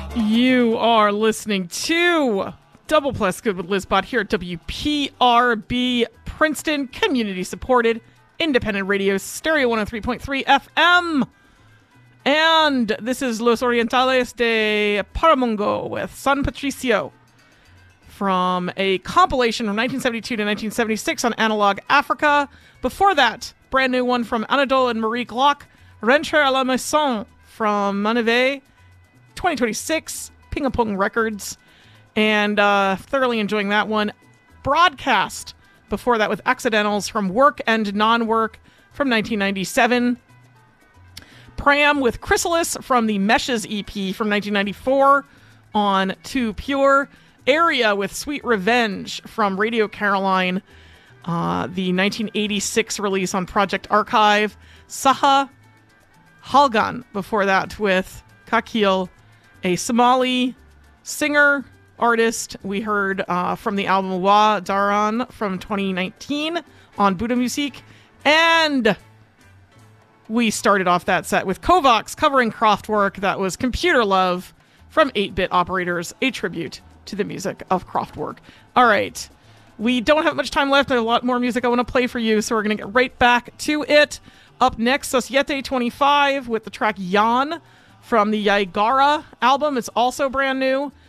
You are listening to Double Plus Good with Lizbot here at WPRB Princeton, community-supported, independent radio, stereo 103.3 FM. And this is Los Orientales de Paramongo with San Patricio from a compilation from 1972 to 1976 on Analog Africa. Before that, brand new one from Anadole and Marie Glock, Rentrer à la Maison from Manivelle, 2026, Ping-a-Pong Records, and thoroughly enjoying that one. Broadcast before that with Accidentals from Work and Non-Work from 1997. Pram with Chrysalis from the Meshes EP from 1994 on Too Pure. Area with Sweet Revenge from Radio Caroline, the 1986 release on Project Archive. Saha Halgan before that with Kakil, a Somali singer, artist. We heard from the album Wa Daran from 2019 on Buddha Music. And we started off that set with Kovacs covering Kraftwerk. That was Computer Love from 8-Bit Operators, a tribute to the music of Kraftwerk. All right. We don't have much time left. There's a lot more music I want to play for you, so we're going to get right back to it. Up next, Societe 25 with the track Jan from the Yaigara album. It's also brand new.